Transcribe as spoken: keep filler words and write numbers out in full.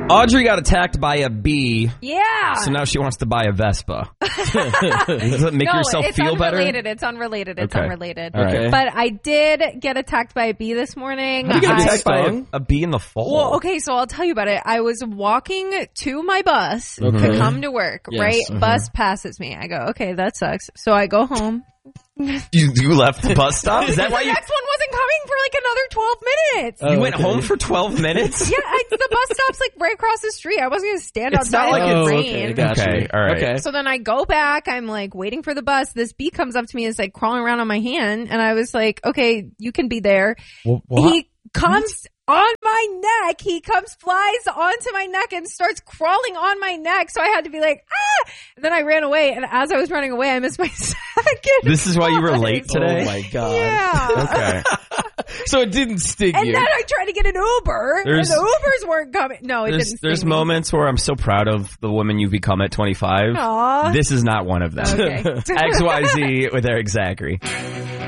Audrey got attacked by a bee. Yeah. So now she wants to buy a Vespa. Does it make no, yourself it's feel better? unrelated. It's unrelated. It's Okay. unrelated. Okay. But I did get attacked by a bee this morning. How do you get I- attacked by a, a bee in the fall? Well, okay, so I'll tell you about it. I was walking to my bus Okay. to come to work, Yes, right? uh-huh. Bus passes me. I go, okay, that sucks. So I go home. You, you left the bus stop? Is that why the you... next one wasn't coming for like another twelve minutes. You went home for twelve minutes? Yeah, I, the bus stop's like right across the street. I wasn't going to stand It's outside not like in the it's- rain. okay, gotcha. Okay, all right. Okay. So then I go back. I'm like waiting for the bus. This bee comes up to me and is like crawling around on my hand. And I was like, okay, you can be there. Well, what? He comes on my neck. He comes, flies onto my neck and starts crawling on my neck. So I had to be like, ah! And then I ran away. And as I was running away, I missed my second This is why you were late today? Oh my God. Yeah. Okay. So it didn't sting And you. then I tried to get an Uber, There's- and the Ubers weren't coming. No, it There's, didn't. there's sting me. moments where I'm so proud of the woman you've become at twenty-five. Aw. This is not one of them. Okay. X Y Z with Eric Zachary.